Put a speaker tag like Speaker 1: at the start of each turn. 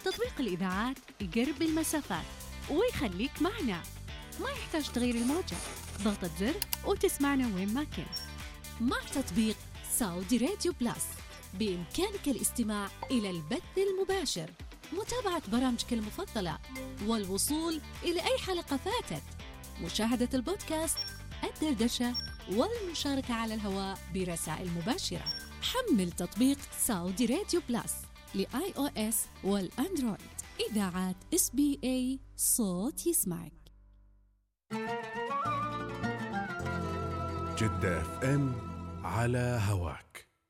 Speaker 1: تطبيق الإذاعات يقرب المسافات ويخليك معنا، ما يحتاج تغيير الموجة، ضغطة زر وتسمعنا وين ما كنت.
Speaker 2: مع تطبيق سعودي راديو بلس بإمكانك الاستماع إلى البث المباشر، متابعة برامجك المفضلة، والوصول إلى أي حلقة فاتت، مشاهدة البودكاست، الدردشة، والمشاركة على الهواء برسائل مباشرة. حمل تطبيق سعودي راديو بلس لآي أو إس والأندرويد. إذاعات SBA، صوت يسمعك.
Speaker 3: جدة FM على هواك.